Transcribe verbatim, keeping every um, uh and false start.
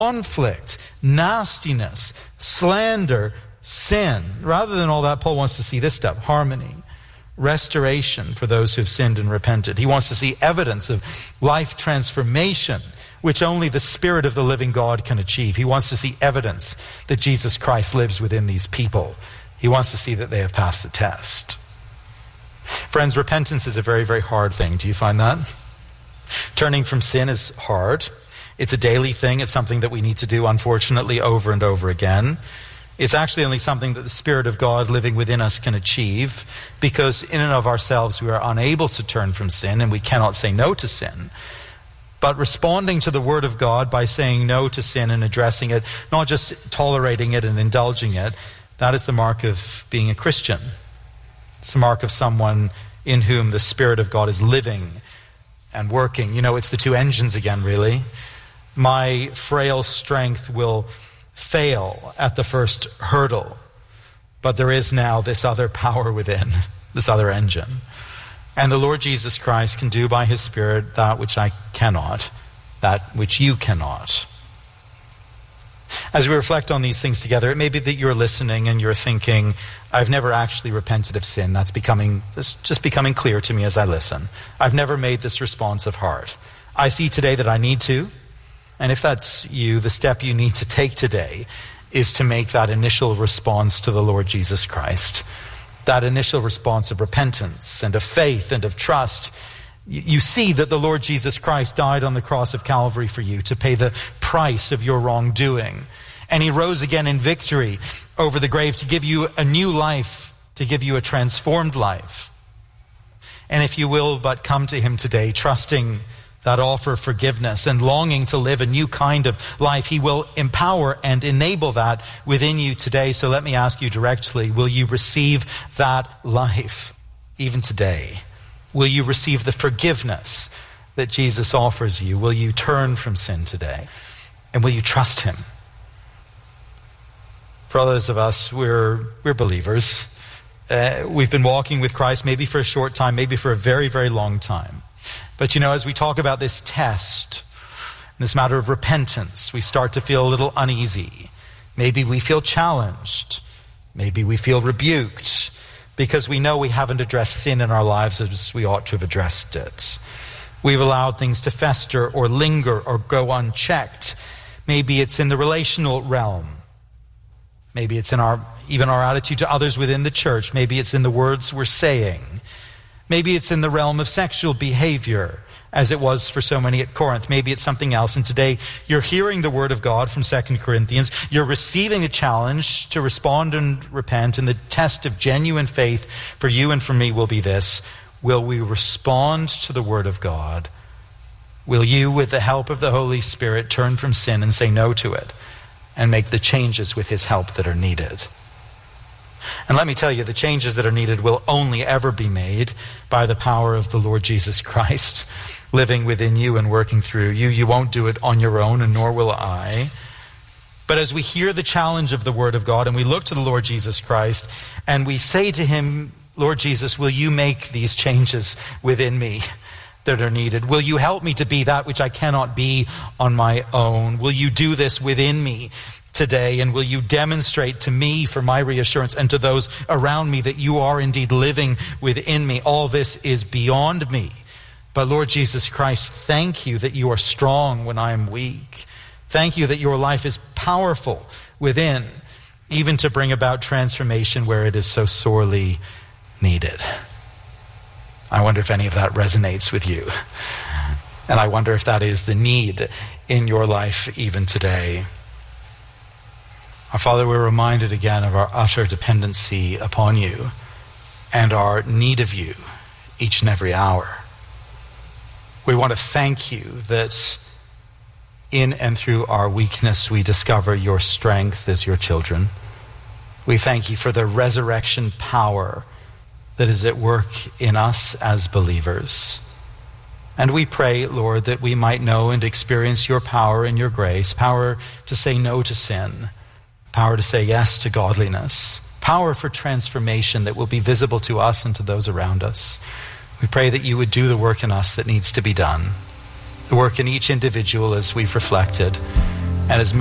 conflict, nastiness, slander, sin. Rather than all that, Paul wants to see this stuff: harmony, restoration for those who have sinned and repented. He wants to see evidence of life transformation, which only the Spirit of the living God can achieve. He wants to see evidence that Jesus Christ lives within these people. He wants to see that they have passed the test. Friends, repentance is a very, very hard thing. Do you find that? Turning from sin is hard. It's a daily thing. It's something that we need to do, unfortunately, over and over again. It's actually only something that the Spirit of God living within us can achieve, because in and of ourselves we are unable to turn from sin and we cannot say no to sin. But responding to the Word of God by saying no to sin and addressing it, not just tolerating it and indulging it, that is the mark of being a Christian. It's the mark of someone in whom the Spirit of God is living and working. You know, it's the two engines again, really. My frail strength will fail at the first hurdle, but there is now this other power within, this other engine. And the Lord Jesus Christ can do by his Spirit that which I cannot, that which you cannot. As we reflect on these things together, it may be that you're listening and you're thinking, I've never actually repented of sin. That's becoming, that's just becoming clear to me as I listen. I've never made this responsive heart. I see today that I need to. And if that's you, the step you need to take today is to make that initial response to the Lord Jesus Christ. That initial response of repentance and of faith and of trust. You see that the Lord Jesus Christ died on the cross of Calvary for you to pay the price of your wrongdoing. And he rose again in victory over the grave to give you a new life, to give you a transformed life. And if you will but come to him today, trusting that offer of forgiveness and longing to live a new kind of life, he will empower and enable that within you today. So let me ask you directly, will you receive that life even today? Will you receive the forgiveness that Jesus offers you? Will you turn from sin today? And will you trust him? For others of us, we're, we're believers. Uh, we've been walking with Christ maybe for a short time, maybe for a very, very long time. But you know, as we talk about this test, this matter of repentance, we start to feel a little uneasy. Maybe we feel challenged. Maybe we feel rebuked because we know we haven't addressed sin in our lives as we ought to have addressed it. We've allowed things to fester or linger or go unchecked. Maybe it's in the relational realm. Maybe it's in our even our attitude to others within the church. Maybe it's in the words we're saying. Maybe it's in the realm of sexual behavior, as it was for so many at Corinth. Maybe it's something else. And today you're hearing the word of God from Second Corinthians. You're receiving a challenge to respond and repent. And the test of genuine faith for you and for me will be this: will we respond to the word of God? Will you, with the help of the Holy Spirit, turn from sin and say no to it and make the changes with his help that are needed? And let me tell you, the changes that are needed will only ever be made by the power of the Lord Jesus Christ living within you and working through you. You won't do it on your own, and nor will I. But as we hear the challenge of the Word of God and we look to the Lord Jesus Christ and we say to him, Lord Jesus, will you make these changes within me that are needed? Will you help me to be that which I cannot be on my own? Will you do this within me today, and will you demonstrate to me for my reassurance and to those around me that you are indeed living within me? All this is beyond me. But Lord Jesus Christ, thank you that you are strong when I am weak. Thank you that your life is powerful within, even to bring about transformation where it is so sorely needed. I wonder if any of that resonates with you. And I wonder if that is the need in your life even today. Our Father, we're reminded again of our utter dependency upon you and our need of you each and every hour. We want to thank you that in and through our weakness we discover your strength as your children. We thank you for the resurrection power that is at work in us as believers. And we pray, Lord, that we might know and experience your power and your grace, power to say no to sin, power to say yes to godliness, power for transformation that will be visible to us and to those around us. We pray that you would do the work in us that needs to be done, the work in each individual as we've reflected, and as